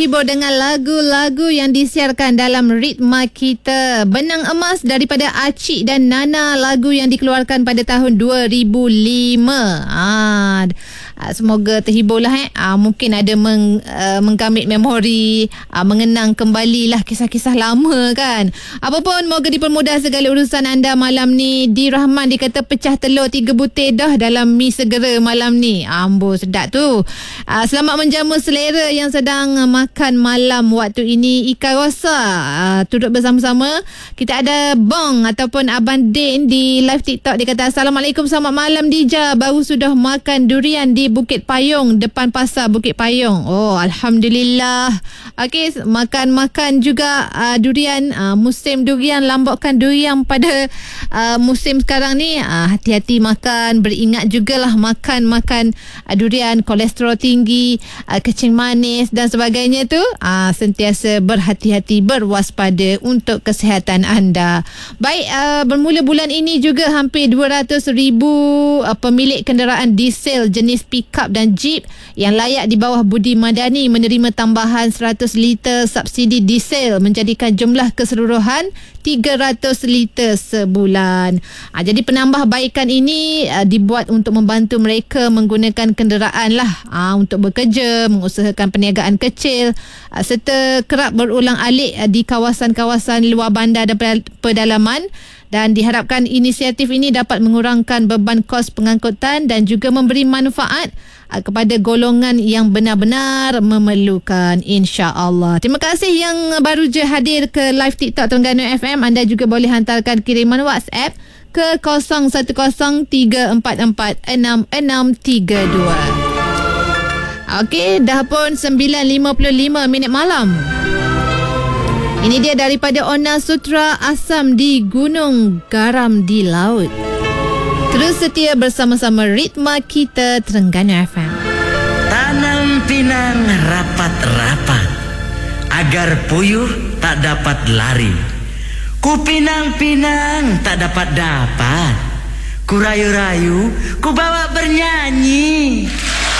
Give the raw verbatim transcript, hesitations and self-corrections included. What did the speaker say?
terhibur dengan lagu-lagu yang disiarkan dalam ritma kita. Benang Emas daripada Acik dan Nana, lagu yang dikeluarkan pada tahun dua ribu lima. Ah, semoga terhiburlah eh. Ah, mungkin ada meng, uh, menggamit memori, ah, mengenang kembalilah kisah-kisah lama kan. Apapun, moga dipermudah segala urusan anda malam ni. Di Rahman dikata pecah telur tiga butir dah dalam mi segera malam ni. Ambo sedap tu. Ah, selamat menjamu selera yang sedang makan malam waktu ini. Ika Rosa ah, turut bersama-sama. Kita ada Bong ataupun Abang Din di live TikTok. Dia kata Assalamualaikum, selamat malam Dija. Baru sudah makan durian di Bukit Payung, depan pasar Bukit Payung. Oh, Alhamdulillah. Okey, makan-makan juga uh, durian. Uh, musim durian, lambokkan durian pada uh, musim sekarang ni. Uh, hati-hati makan. Beringat jugalah makan-makan uh, durian, kolesterol tinggi, uh, kecing manis dan sebagainya tu. Uh, sentiasa berhati-hati, berwaspada untuk kesihatan anda. Baik, uh, bermula bulan ini juga hampir dua ratus ribu uh, pemilik kenderaan diesel jenis pickup dan jeep yang layak di bawah Budi Madani menerima tambahan seratus liter subsidi diesel, menjadikan jumlah keseluruhan tiga ratus liter sebulan. Ha, jadi penambahbaikan ini uh, dibuat untuk membantu mereka menggunakan kenderaan lah ha, untuk bekerja, mengusahakan perniagaan kecil uh, serta kerap berulang alik uh, di kawasan-kawasan luar bandar dan pedalaman. Dan diharapkan inisiatif ini dapat mengurangkan beban kos pengangkutan dan juga memberi manfaat uh, kepada golongan yang benar-benar memerlukan, insya-Allah. Terima kasih yang baru je hadir ke live TikTok Terengganu F M. Anda juga boleh hantarkan kiriman WhatsApp ke kosong satu kosong tiga empat empat enam enam tiga dua. Okey, dah pun sembilan lima puluh lima minit malam. Ini dia daripada Ona Sutra, Asam di Gunung, Garam di Laut. Terus setia bersama-sama ritma kita Terengganu F M. Tanam pinang rapat-rapat agar puyuh tak dapat lari. Ku pinang-pinang tak dapat-dapat. Ku rayu-rayu, ku bawa bernyanyi.